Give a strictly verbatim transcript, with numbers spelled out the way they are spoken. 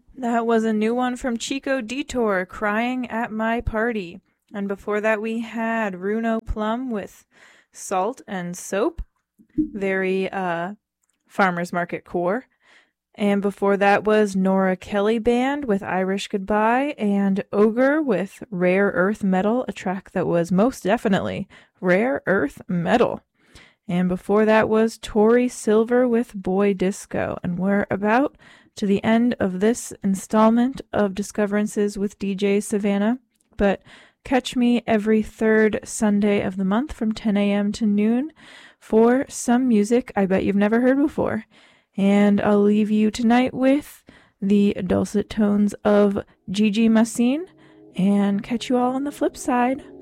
That was a new one from Chico Detour, Crying at My Party. And before that, we had Runo Plum with Salt and Soap. Very uh, farmer's market core. And before that was Nora Kelly Band with Irish Goodbye, and Ogre with Rare Earth Metal, a track that was most definitely Rare Earth Metal. And before that was Tori Silver with Boy Disco. And we're about to the end of this installment of Discoverances with D J Savannah. But catch me every third Sunday of the month from ten a.m. to noon for some music I bet you've never heard before. And I'll leave you tonight with the dulcet tones of Gigi Masin, and catch you all on the flip side.